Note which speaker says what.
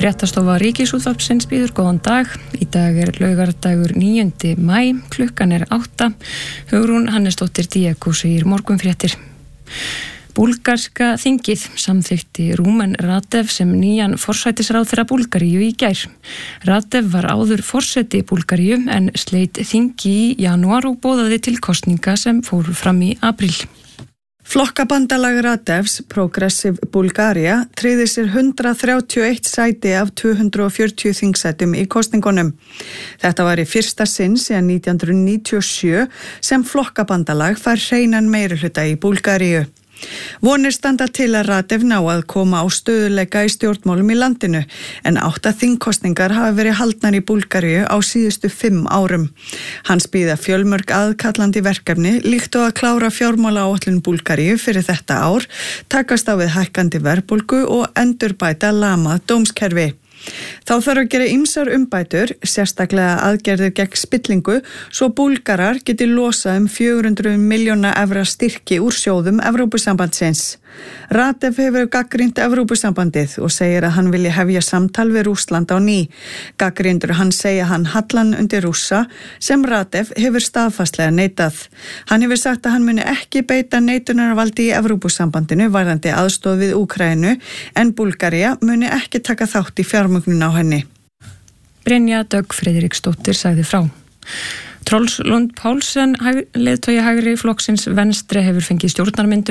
Speaker 1: Fréttastofa Ríkisútvarpsins býður góðan dag. Í dag laugardagur 9. maí, klukkan 8. Hugrún Hannesdóttir Diego segir morgunfréttir. Búlgarska þingið samþykkti Rumen Radev sem nýjan forsætisráðherra Búlgaríu í gær. Radev var áður forseti Búlgaríu en sleit þingi í janúar og boðaði til kosninga sem fóru fram í apríl.
Speaker 2: Flokkabandalag Radevs, Progressive Bulgaria, tryggði sér 131 sæti af 240 þingsætum í kosningunum. Þetta var í fyrsta sinn síðan 1997 sem flokkabandalag fær hreinan meirihluta í Búlgaríu. Vonir standa til að Radev ná að koma á stöðuleika í stjórnmálum í landinu, en 8 þingkosningar hafa verið haldnar í Búlgaríu á síðustu 5 árum. Hans bíða fjölmörg aðkallandi verkefni líkt og að klára fjármálaáætlun Búlgaríu fyrir þetta ár, takast á við hækkandi verðbólgu og endurbæta lamað dómskerfi. Þá þarf að gera ýmsar umbætur, sérstaklega aðgerðir gegn spillingu, svo Búlgarar geti losað 400 milljóna evra styrki úr sjóðum Evrópusambandsins. Radev hefur gagnrýnt Evrópusambandið og segir að hann vilji hefja samtal við Rússland á ný. Gagnrýndur hann segja hann hallan undir Rússa sem Radev hefur staðfastlega neitað. Hann hefur sagt að hann muni ekki beita neitunarvaldi í Evrópusambandinu varðandi aðstoð við Úkraínu, en Búlgaría muni ekki taka þátt í fjármögnun á henni.
Speaker 1: Brynja Dögg Friðriksdóttir sagði frá. Troels Lund Poulsen, leiðtogi hægri flokksins Venstre, hefur fengið stjórnarmyndun